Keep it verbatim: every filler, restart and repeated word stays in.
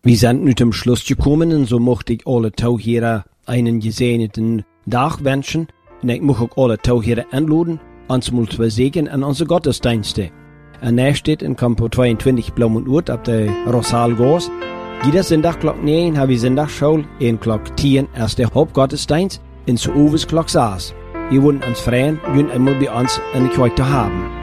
Wir sind nu zum Schluss gekommen und so möchte ich alle Tauchhörer einen gesegneten Tag wünschen. Und ich möchte auch alle Tauchhörer einladen, uns mal zu sehen an unsere Gottesdienste. Und er steht in Kampo zweiundzwanzig Blaumundt ab der Rosalgos. Jeder Sonntag klock neun haben wir Sonntagsschule, in klock tien erst der Hauptgottesdienst, in zu Uwes klock sechs. Wir wollen uns freuen, jün einmal bei uns in der Kirche haben.